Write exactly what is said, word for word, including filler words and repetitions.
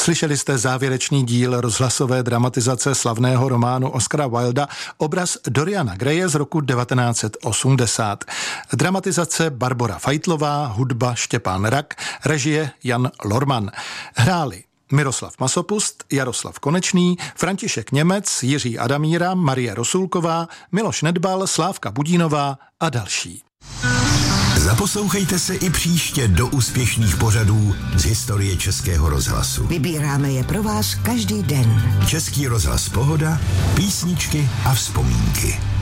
Slyšeli jste závěrečný díl rozhlasové dramatizace slavného románu Oscara Wilda Obraz Doriana Graye z roku devatenáct set osmdesát. Dramatizace Barbora Fajtlová, hudba Štěpán Rak, režie Jan Lorman. Hráli Miroslav Masopust, Jaroslav Konečný, František Němec, Jiří Adamíra, Marie Rosulková, Miloš Nedbal, Slávka Budínová a další. Zaposlouchejte se i příště do úspěšných pořadů z historie Českého rozhlasu. Vybíráme je pro vás každý den. Český rozhlas Pohoda, písničky a vzpomínky.